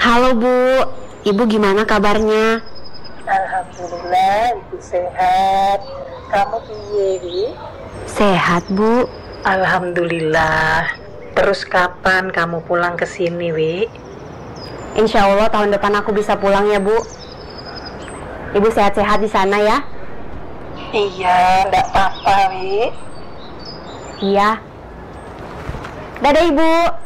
Halo Bu, Ibu gimana kabarnya? Alhamdulillah, ibu sehat. Kamu piye, Wi? Sehat Bu. Alhamdulillah. Terus kapan kamu pulang ke sini, Wi? Insya Allah tahun depan aku bisa pulang ya Bu. Ibu sehat-sehat di sana ya? Iya, enggak apa-apa, Wi. Iya. Dadah Ibu.